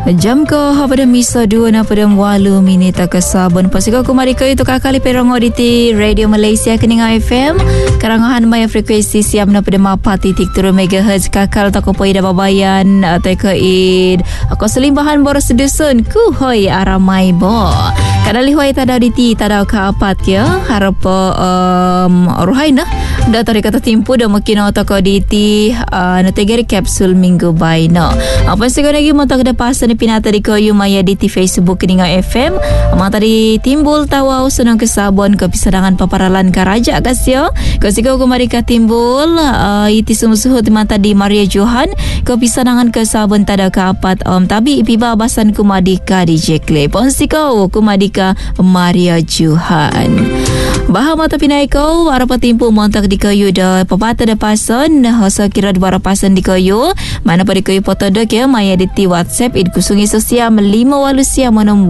Jam ko pada misa 2 na pada 8 minit ke sabun pasiko kumari ko itu kakali perongo di Radio Malaysia Keninga FM karangahan maya frekuensi siam na pada 4.3 MHz kakal tako poi da babayan atau ke id ako selimbahan boros dusun ku hoi aramai bo kadali hoi tada di tada ka apat ya harap ruhai na da tari kata timpu da makin atako di na tegari kapsul minggu baino apa sih lagi mau tak ada pasan pinata di koyu maya di Facebook Keninga FM ama tadi timbul tawau senang kesabon ke pisadangan paparalan karaja kasio kasiko kumari ka timbul iti sumusuhut mata di Maria Johan ke pisadangan kesabon tada ka apat tabi ipiba basan kumadika di Jekle ponsiko kumadika Maria Johan baha mata pinai ko arapa timpu montak di koyu da papata da pason hosa kira dua pasan di koyu mana pada koyu foto dok ya maya di WhatsApp id kusungi sosial 586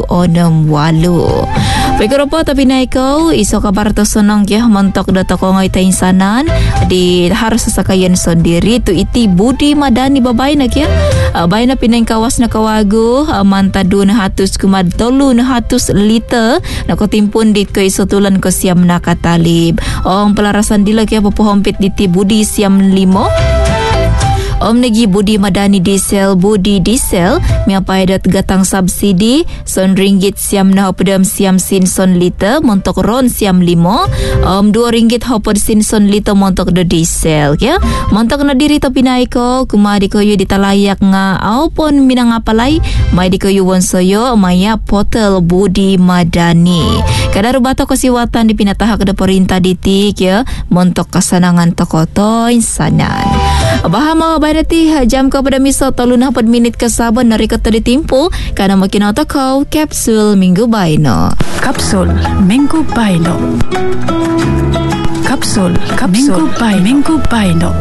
Pekoropo tapi naik kau iso kabar to sonong ya montok da toko ngai ta insanan di harus sasakayan sendiri tu iti Budi Madani babai nak ya baina pineng kawas na kawagu manta 200,3 liter nak timpun dit ko iso tulan ko siam nakatalib pelarasan dilak ya popohompit di Budi siam 5 negi Budi Madani diesel Budi diesel miapai dat gatang subsidi son ringgit siam na hopedam siam sin son liter montok ron siam 5 2 ringgit hoped sin son liter montok de diesel ya montok na diri to pinai ko kumadi ko yu ditalayak nga aupon minang apalai mai di ko yu wonsoyo maya portal Budi Madani kada rubato ko siwatan di pinatahak de perintah ditik ya montok kasanangan tokotoin sanan bahama berarti jam ko pada miso 34 minit ke sabon dari kata ditimpu karena makin auto kau kapsul minggu baino kapsul minggu baino kapsul minggu baino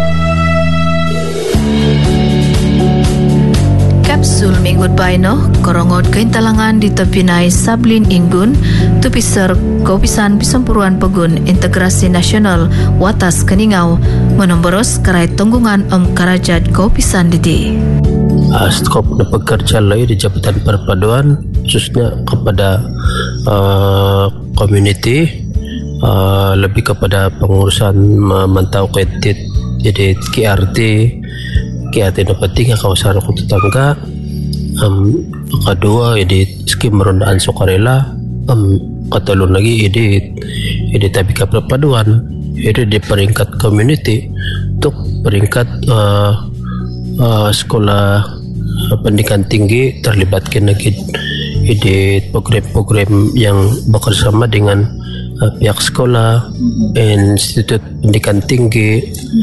Kapsul minggu baino korongot kain talangan di tepinai Sablin Inggun tu pisar kopisan pisampuruan pegun integrasi nasional watas Keningau menomboros karai tunggungan karajat kopisan didi skop na pekerja lain di Jabatan Perpaduan khususnya kepada community lebih kepada pengurusan memantau kredit jadi KRT na penting kawasan aku tetangga kedua jadi skim merondaan sukarela katalun lagi ini tabika perpaduan ini di peringkat community untuk peringkat sekolah pendidikan tinggi terlibatkan lagi di program-program yang bekerjasama dengan pihak sekolah institut pendidikan tinggi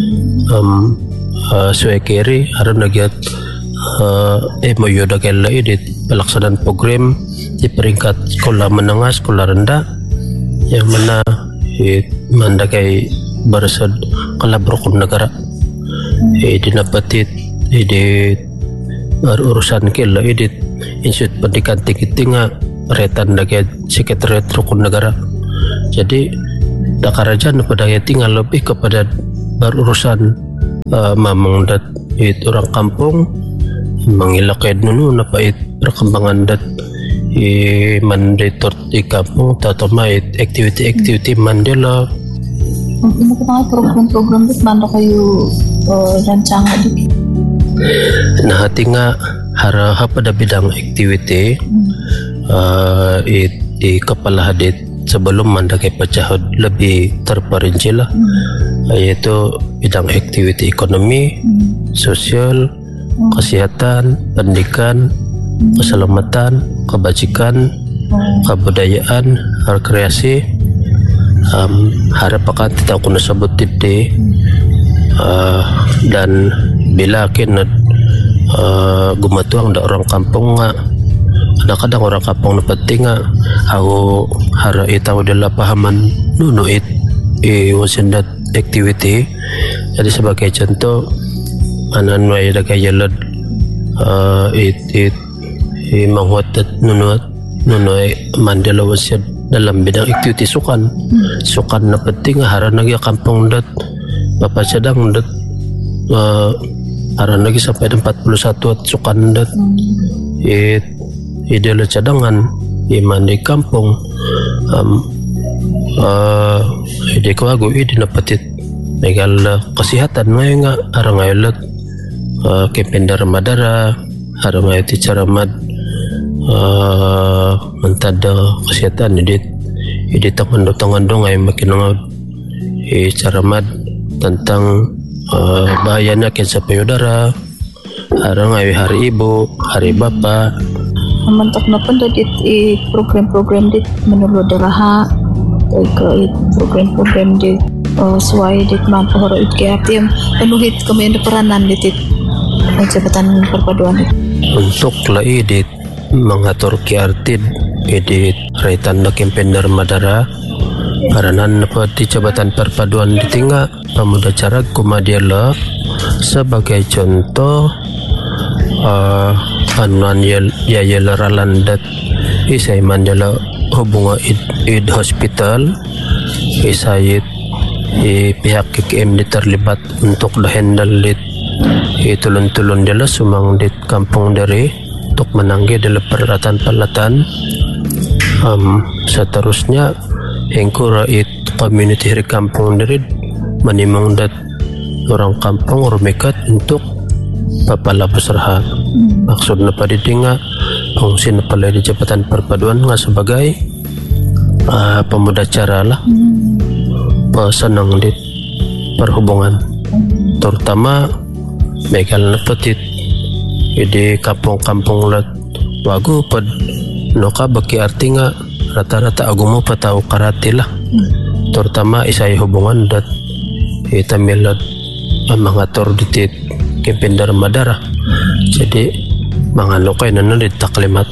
Suekeri harap lagi MOU dagal di pelaksanaan program di peringkat sekolah menengah sekolah rendah yang mana mendagai barisan kolaborasi negara dinapatit di urusan kela di institut pendidikan tinggi retan dagai sekretariat rukun negara jadi dakarajan pada tinggal lebih kepada berurusan mamang dat orang kampung mengilakay nunu na pait perkembangan dat mandator di kampung tato may activity mandela untuk kita program itu mana kayu rancangan itu nah tinga harap pada bidang activity di kepala hadit sebelum mandakai pecah lebih terperinci lah yaitu bidang aktiviti ekonomi, sosial, kesehatan, pendidikan, keselamatan, kebajikan, kebudayaan, rekreasi harapakan kita kuna sebut tadi dan bila kena gumatuang da orang kampung kadang-kadang orang kampung na penting aku harap itaw dala pahaman nunuit wasindat activity jadi sebagai contoh anan way dagayalad manghuat nunuay mandala wasid dalam bidang activity sukan na penting harap nagya kampung dat papasadang dat aran lagi sampai 41 at sukan dat ideal cadangan iman di kampung ide ko ago ide napatit megal kesehatan ngayon nga arang ngayon kependar madara arang ngayon ti caramad mentada kesehatan ide tak mendotong-andong ngayon makinangod caramad tentang bahayanya kanser payudara arang ngayon hari ibu hari bapa Mantak na pun dit program-program dit menurut daraha ke program-program dit suai dit mampu horo it ke artiam penuhit kami peranan dit jabatan perpaduan untuk lai dit mengatur ke artid edit raitan da kempener madara peranan di jabatan perpaduan di tinggal pemuda cara kumadiala sebagai contoh anuan ya laralan dat isai mandala hubungan id hospital isai pihak KKM terlibat untuk handle dit tulun-tulun dala sumang dit kampung dari untuk menanggi dalam peralatan seterusnya engkura community di kampung dari menimang dat orang kampung rumikat untuk papala besarha maksudnya pada tinggal fungsi pala di jabatan perpaduan nga sebagai pemuda cara lah senang di perhubungan terutama megal nepetit di kampung-kampung lat wagu pad noka baki arti nga rata-rata agumo patau karate lah terutama isai hubungan dat itamilat mengatur ditit kependar madara jadi mangano kay nanon taklimat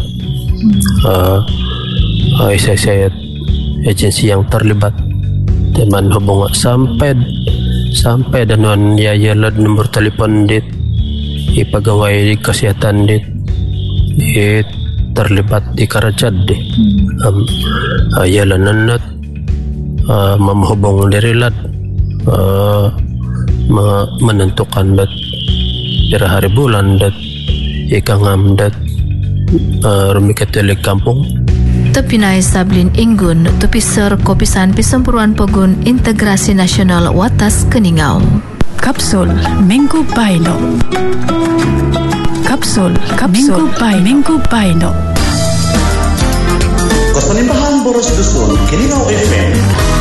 saya agensi yang terlibat teman hubungan sampai danon yayalad nomor telepon dit ipagawai di kesehatan dit terlibat di Karajad di yalanan nat memhubung dari lad menentukan dat kira hari bulan dat ikangam dat rumikat telik kampung Tapi na sablin inggun tupiser kopisan pisempuruan pegun integrasi nasional watas Keningau. Kapsul Minggu Paino. Kapsul Minggu Paino. Keselimbahan Boros Dusun Keningau FM.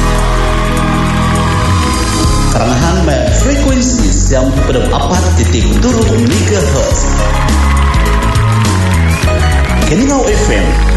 Karangahan frekuensi 94.7 MHz. Keningau FM